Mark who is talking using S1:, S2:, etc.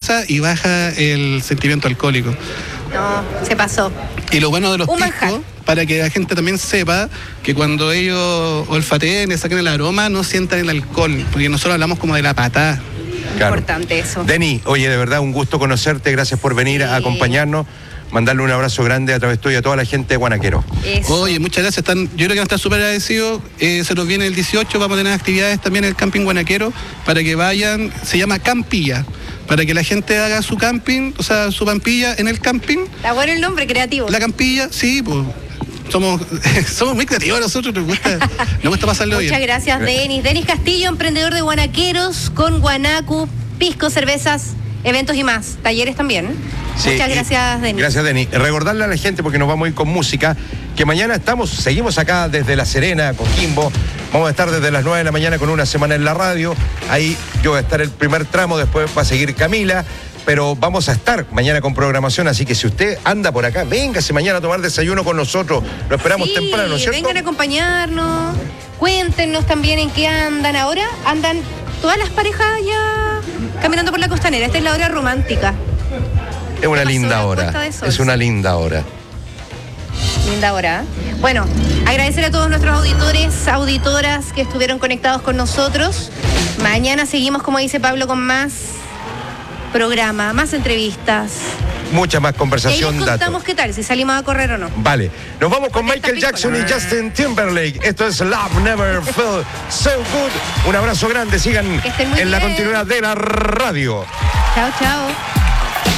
S1: cerveza y baja el sentimiento alcohólico.
S2: No, se pasó.
S1: Y lo bueno de los
S2: Un manjar.
S1: piscos, para que la gente también sepa que cuando ellos olfateen, saquen el aroma, no sientan el alcohol, porque nosotros hablamos como de la patada.
S3: Claro.
S2: Importante eso.
S3: Denny, oye, de verdad, un gusto conocerte, gracias por venir a acompañarnos, mandarle un abrazo grande a través tuyo a toda la gente de Guanaquero.
S2: Eso.
S1: Oye, muchas gracias. Yo creo que van a estar súper agradecidos. Se nos viene el 18, vamos a tener actividades también en el Camping Guanaquero para que vayan. Se llama Campilla, para que la gente haga su camping, o sea, su pampilla en el camping.
S2: Está bueno el nombre, creativo.
S1: La Campilla, sí, pues somos muy creativos nosotros, nos gusta pasarlo bien.
S2: Muchas gracias, Denis. Denis Castillo, emprendedor de Guanaqueros, con Guanacu, pisco, cervezas, eventos y más. Talleres también.
S3: Sí,
S2: muchas gracias, Denis.
S3: Gracias, Denny. Recordarle a la gente, porque nos vamos a ir con música, que mañana seguimos acá desde La Serena, Coquimbo. Vamos a estar desde las 9 de la mañana con Una Semana en la Radio. Ahí yo voy a estar el primer tramo, después va a seguir Camila. Pero vamos a estar mañana con programación, así que si usted anda por acá, véngase mañana a tomar desayuno con nosotros. Lo esperamos temprano, ¿no es cierto?
S2: Vengan a acompañarnos, cuéntenos también en qué andan. Ahora andan todas las parejas ya caminando por la costanera. Esta es la hora romántica.
S3: Es una
S2: pasó
S3: linda
S2: la
S3: hora.
S2: puesta de sol.
S3: Es una linda hora.
S2: Linda hora. Bueno, agradecer a todos nuestros auditores, auditoras que estuvieron conectados con nosotros. Mañana seguimos, como dice Pablo, con más programa, más entrevistas.
S3: Mucha más
S2: Y ahí
S3: conversación,
S2: les contamos
S3: datos.
S2: qué tal, si salimos a correr o no.
S3: Vale, nos vamos con
S2: Porque
S3: Michael
S2: está
S3: Jackson y
S2: pícola.
S3: Justin Timberlake. Esto es Love Never Felt So Good. Un abrazo grande, sigan
S2: Que estén muy
S3: en la
S2: bien.
S3: continuidad de la radio.
S2: Chao, chao.